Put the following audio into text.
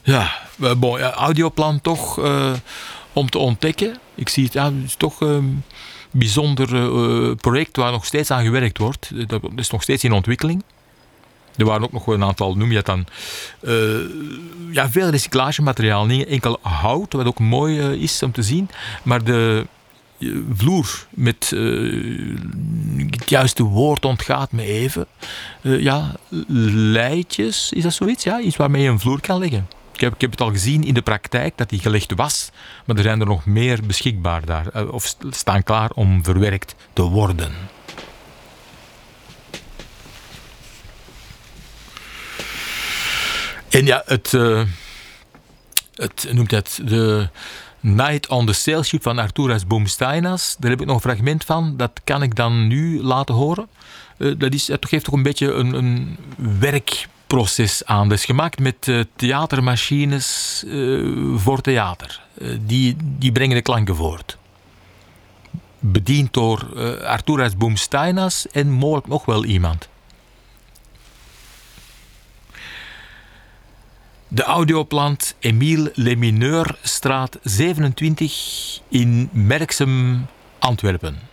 Ja, Audioplan toch om te ontdekken. Ik zie het, het is toch een bijzonder project waar nog steeds aan gewerkt wordt. Dat is nog steeds in ontwikkeling. Er waren ook nog een aantal, noem je het dan, veel recyclagemateriaal. Niet enkel hout, wat ook mooi is om te zien, maar de vloer met het juiste woord ontgaat me even. Leitjes, is dat zoiets? Ja, iets waarmee je een vloer kan leggen. Ik heb het al gezien in de praktijk dat die gelegd was, maar er zijn er nog meer beschikbaar daar, of staan klaar om verwerkt te worden. En ja, het noemt het de Night on the Sail Ship van Arturas Boumstainas. Daar heb ik nog een fragment van. Dat kan ik dan nu laten horen. Dat geeft toch een beetje een werkproces aan. Dat is gemaakt met theatermachines voor theater. Die brengen de klanken voort. Bediend door Arturas Boumstainas en mogelijk nog wel iemand. De Audioplant Emile Lemineur, straat 27 in Merksem, Antwerpen.